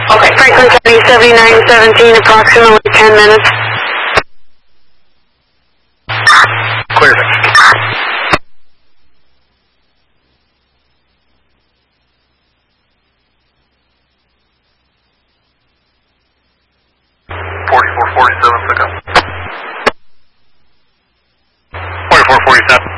Okay. Franklin County 7917, approximately 10 minutes. Clear. 4447, pick up. 4447.